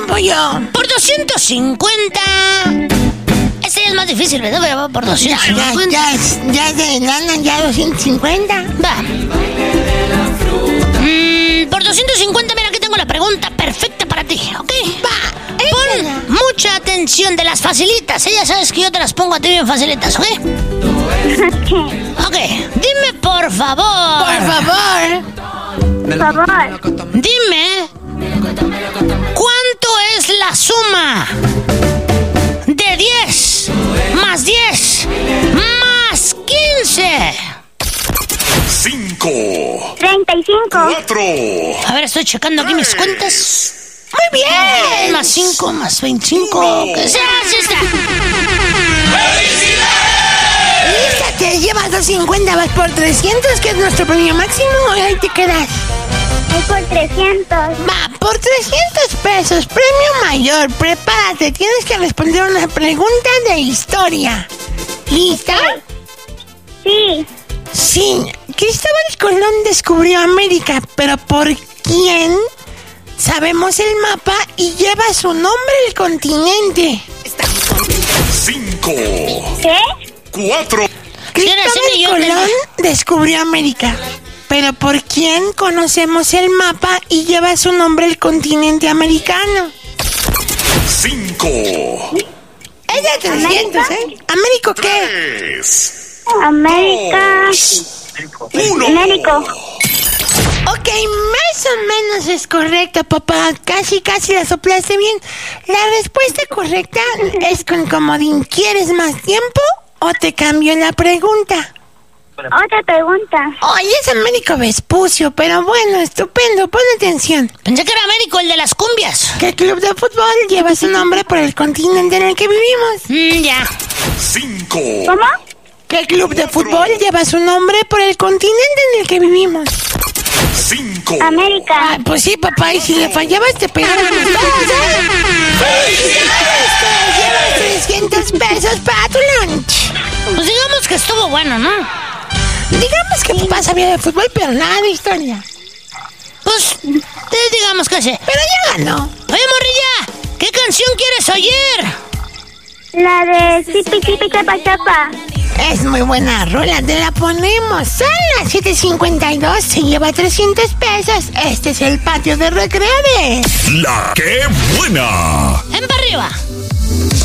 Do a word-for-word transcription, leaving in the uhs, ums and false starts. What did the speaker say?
tiempo yo. Por doscientos cincuenta. Este ya es más difícil, ¿verdad? Voy a por doscientos cincuenta. Ya, ya, es, ya es de lana, ya doscientos cincuenta. Va. Mm, por doscientos cincuenta, mira, aquí tengo la pregunta perfecta para ti, ¿ok? Va. Pon mucha atención de las facilitas, ¿eh? Ya sabes que yo te las pongo a ti bien facilitas, ¿ok? Ok, dime por favor. Por favor. Por favor. Dime, ¿cuánto es la suma de diez más diez más quince? Cinco. Treinta y cinco. Cuatro. A ver, estoy checando aquí mis cuentas. Muy bien. Más cinco, más veinticinco. ¿Qué se hace esta? Lista, te llevas doscientos cincuenta, vas por trescientos, que es nuestro premio máximo, y ahí te quedas. Es por trescientos. Va, por trescientos pesos, premio mayor, prepárate, tienes que responder una pregunta de historia. ¿Lista? Sí. Sí, Cristóbal Colón descubrió América, pero ¿por quién? Sabemos el mapa y lleva su nombre el continente. Cinco. ¿Qué? Cuatro. Quiero decir que yo Cristóbal Colón entendí. descubrió América, pero ¿por quién conocemos el mapa y lleva su nombre el continente americano? Cinco. Es de trescientos, ¿eh? ¿Américo qué? Tres. América. Uno. México. Ok, más o menos es correcto, papá. Casi, casi la soplaste bien. La respuesta correcta es con comodín. ¿Quieres más tiempo o te cambio la pregunta? Otra pregunta. Oye, es Américo Vespucio, pero bueno, estupendo. Pon atención. Pensé que era Américo, el de las cumbias. ¿Qué club de fútbol lleva su nombre por el continente en el que vivimos? Mm, ya. Cinco. ¿Cómo? ¿Qué club de fútbol lleva su nombre por el continente en el que vivimos? Cinco. América. Ah, pues sí, papá, y si le fallabas te pegabas con todos, ¿eh? ¡Felicidades! Te llevas trescientos pesos para tu lunch. Pues digamos que estuvo bueno, ¿no? Digamos que papá sabía de fútbol, pero nada de historia. Pues, eh, digamos que sí. Pero ya ganó. Oye, morrilla, ¿qué canción quieres oír? La de Zipi Zipi Chapa Chapa. Es muy buena rola, te la ponemos. Son las siete cincuenta y dos, se lleva trescientos pesos. Este es el patio de recreo de... La que buena. En para arriba.